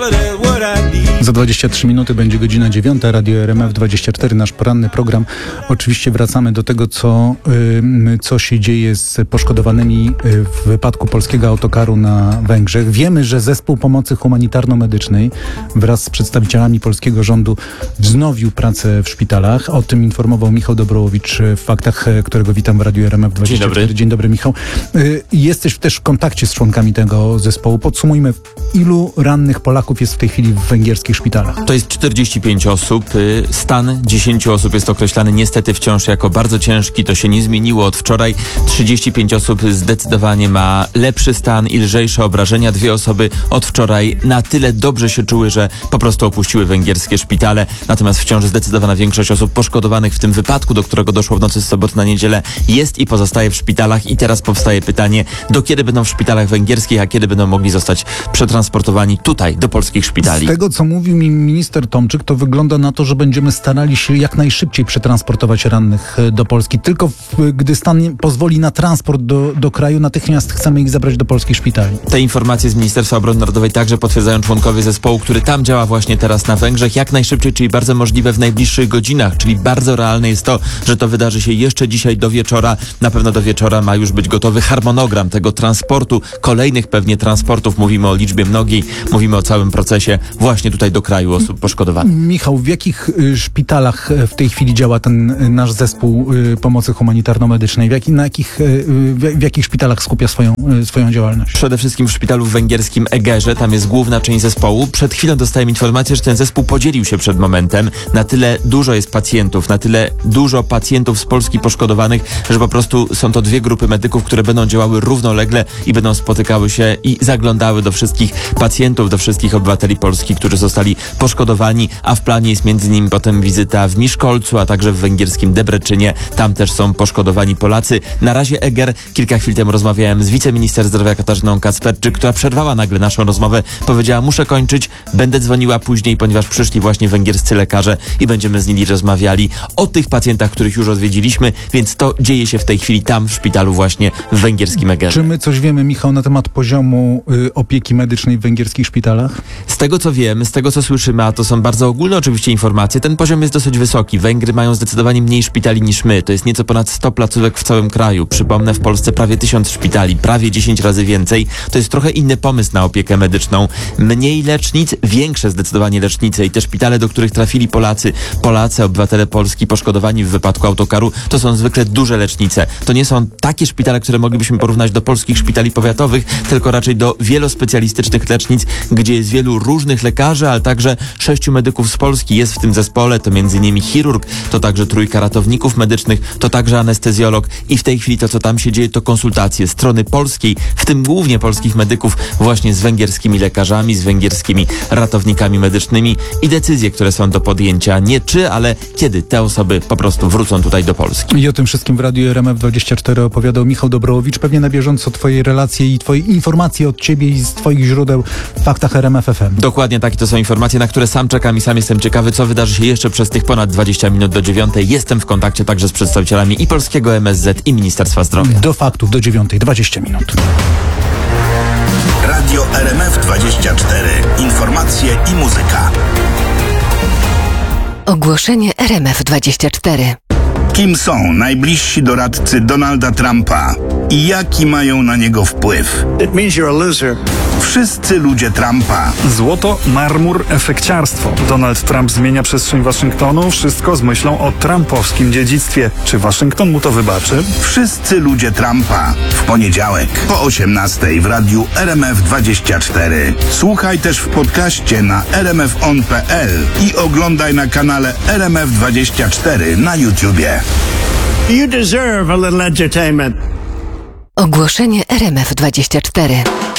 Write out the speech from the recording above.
Za 23 minuty będzie godzina 9, Radio RMF24, nasz poranny program. Oczywiście wracamy do tego, co się dzieje z poszkodowanymi w wypadku polskiego autokaru na Węgrzech. Wiemy, że Zespół Pomocy Humanitarno-Medycznej wraz z przedstawicielami polskiego rządu wznowił pracę w szpitalach. O tym informował Michał Dobrołowicz w Faktach, którego witam w Radiu RMF24. Dzień dobry. Dzień dobry, Michał. Jesteś też w kontakcie z członkami tego zespołu. Podsumujmy, ilu rannych Polaków jest w tej chwili w węgierskich szpitalach? To jest 45 osób. Stan 10 osób jest określany niestety wciąż jako bardzo ciężki. To się nie zmieniło od wczoraj. 35 osób zdecydowanie ma lepszy stan i lżejsze obrażenia. 2 osoby od wczoraj na tyle dobrze się czuły, że po prostu opuściły węgierskie szpitale. Natomiast wciąż zdecydowana większość osób poszkodowanych w tym wypadku, do którego doszło w nocy z soboty na niedzielę, jest i pozostaje w szpitalach. I teraz powstaje pytanie, do kiedy będą w szpitalach węgierskich, a kiedy będą mogli zostać przetransportowani tutaj, do polskich szpitali. Z tego, co mówił mi minister Tomczyk, to wygląda na to, że będziemy starali się jak najszybciej przetransportować rannych do Polski. Tylko gdy stan pozwoli na transport do kraju, natychmiast chcemy ich zabrać do polskich szpitali. Te informacje z Ministerstwa Obrony Narodowej także potwierdzają członkowie zespołu, który tam działa właśnie teraz na Węgrzech. Jak najszybciej, czyli bardzo możliwe w najbliższych godzinach, czyli bardzo realne jest to, że to wydarzy się jeszcze dzisiaj do wieczora. Na pewno do wieczora ma już być gotowy harmonogram tego transportu, kolejnych pewnie transportów. Mówimy o liczbie mnogiej, mówimy o całym procesie właśnie tutaj do kraju osób poszkodowanych. Michał, w jakich szpitalach w tej chwili działa ten nasz zespół pomocy humanitarno-medycznej? W jakich szpitalach skupia swoją działalność? Przede wszystkim w szpitalu węgierskim Egerze, tam jest główna część zespołu. Przed chwilą dostałem informację, że ten zespół podzielił się przed momentem. Na tyle dużo jest pacjentów, na tyle dużo pacjentów z Polski poszkodowanych, że po prostu są to 2 grupy medyków, które będą działały równolegle i będą spotykały się i zaglądały do wszystkich pacjentów, do wszystkich obywateli Polski, którzy zostali poszkodowani, a w planie jest między innymi potem wizyta w Miszkolcu, a także w węgierskim Debreczynie. Tam też są poszkodowani Polacy. Na razie Eger, kilka chwil temu rozmawiałem z wiceminister zdrowia Katarzyną Kacperczyk, która przerwała nagle naszą rozmowę. Powiedziała, muszę kończyć, będę dzwoniła później, ponieważ przyszli właśnie węgierscy lekarze i będziemy z nimi rozmawiali o tych pacjentach, których już odwiedziliśmy, więc to dzieje się w tej chwili tam w szpitalu właśnie w węgierskim Egerze. Czy my coś wiemy, Michał, na temat poziomu opieki medycznej w węgierskich szpitalach? Z tego co wiemy, z tego co słyszymy, a to są bardzo ogólne oczywiście informacje, ten poziom jest dosyć wysoki. Węgry mają zdecydowanie mniej szpitali niż my. To jest nieco ponad 100 placówek w całym kraju. Przypomnę, w Polsce prawie 1000 szpitali, prawie 10 razy więcej. To jest trochę inny pomysł na opiekę medyczną. Mniej lecznic, większe zdecydowanie lecznice i te szpitale, do których trafili Polacy, obywatele Polski poszkodowani w wypadku autokaru, to są zwykle duże lecznice. To nie są takie szpitale, które moglibyśmy porównać do polskich szpitali powiatowych, tylko raczej do wielospecjalistycznych lecznic, gdzie jest wielu różnych lekarzy, ale także 6 medyków z Polski jest w tym zespole, to m.in. chirurg, to także 3 ratowników medycznych, to także anestezjolog i w tej chwili to, co tam się dzieje, to konsultacje strony polskiej, w tym głównie polskich medyków, właśnie z węgierskimi lekarzami, z węgierskimi ratownikami medycznymi i decyzje, które są do podjęcia, nie czy, ale kiedy te osoby po prostu wrócą tutaj do Polski. I o tym wszystkim w Radiu RMF24 opowiadał Michał Dobrołowicz. Pewnie na bieżąco twoje relacje i twoje informacje od ciebie i z twoich źródeł w Faktach RMF FM. Dokładnie takie to są informacje, na które sam czekam i sam jestem ciekawy, co wydarzy się jeszcze przez tych ponad 20 minut do 9. Jestem w kontakcie także z przedstawicielami i polskiego MSZ i Ministerstwa Zdrowia. Do faktów do 9, 20 minut. Radio RMF24. Informacje i muzyka. Ogłoszenie RMF24. Kim są najbliżsi doradcy Donalda Trumpa i jaki mają na niego wpływ? It means you're a loser. Wszyscy ludzie Trumpa. Złoto, marmur, efekciarstwo. Donald Trump zmienia przestrzeń Waszyngtonu, wszystko z myślą o trumpowskim dziedzictwie. Czy Waszyngton mu to wybaczy? Wszyscy ludzie Trumpa. W poniedziałek po 18 w radiu RMF24. Słuchaj też w podcaście na rmfon.pl i oglądaj na kanale RMF24 na YouTubie. You deserve a little entertainment. Ogłoszenie RMF24.